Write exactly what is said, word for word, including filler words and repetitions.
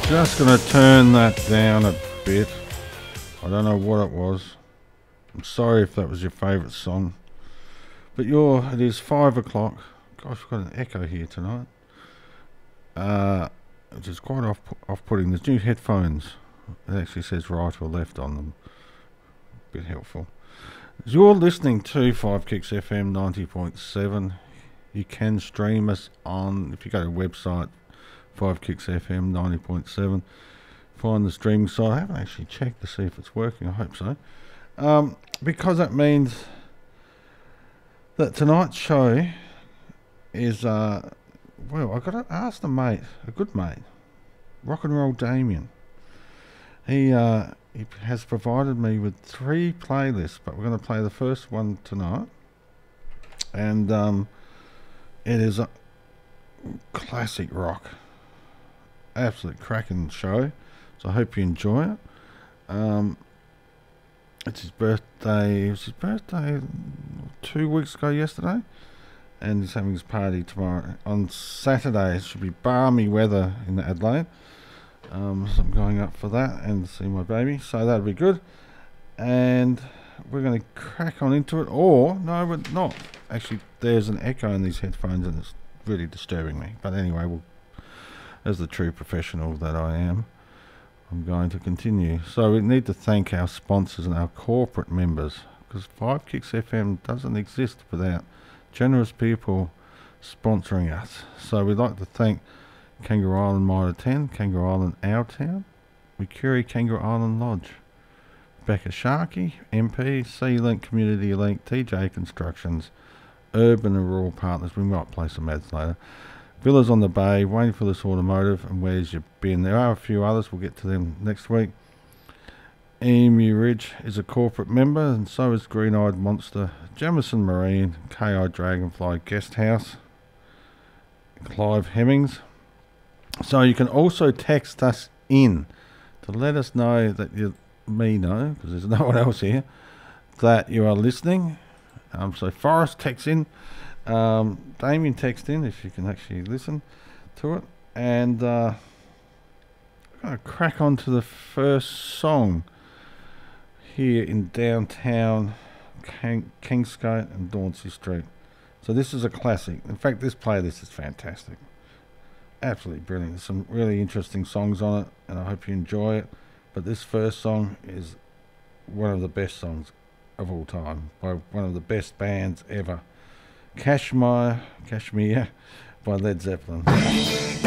Just going to turn that down a bit. I don't know what it was. I'm sorry if that was your favourite song. But you're, it is five o'clock. Gosh, we've got an echo here tonight. Uh, which is quite off, off-putting. There's new headphones. It actually says right or left on them. A bit helpful. As you're listening to five Kicks F M ninety point seven, you can stream us on, if you go to the website, five Kicks F M ninety point seven, find the streaming site. I haven't actually checked to see if it's working. I hope so. Um, because that means that tonight's show is, uh, well, I've got to ask the mate, a good mate, Rock and Roll Damien. He, uh, he has provided me with three playlists, but we're going to play the first one tonight. And um, it is a classic rock. Absolute cracking show. So I hope you enjoy it. Um, it's his birthday. It was his birthday two weeks ago yesterday. And he's having his party tomorrow. On Saturday, it should be balmy weather in Adelaide. Um, so I'm going up for that and see my baby. So that'll be good. And we're going to crack on into it. Or, no, we're not. Actually, there's an echo in these headphones and it's really disturbing me. But anyway, we'll, as the true professional that I am, I'm going to continue. So we need to thank our sponsors and our corporate members, because five Kicks F M doesn't exist without generous people sponsoring us. So we'd like to thank Kangaroo Island Mitre ten, Kangaroo Island Our Town, Mercury Kangaroo Island Lodge, Becca Sharkey, M P, C-Link Community Link, T J Constructions, Urban and Rural Partners, we might play some ads later, Villas on the Bay, Wayne Phillips Automotive, and Where's Your Bin. There are a few others, we'll get to them next week. Emu Ridge is a corporate member, and so is Green Eyed Monster, Jamison Marine, K I Dragonfly Guest House, Clive Hemmings. So you can also text us in to let us know that you, me know, because there's no one else here, that you are listening. Um, so Forrest texts in, um, Damien texts in if you can actually listen to it, and uh, I'm going to crack on to the first song here in downtown King- Kingscote and Dauncey Street. So this is a classic. In fact, this playlist is fantastic. Absolutely brilliant. There's some really interesting songs on it, and I hope you enjoy it. But this first song is one of the best songs of all time by one of the best bands ever, Kashmir, Kashmir by Led Zeppelin.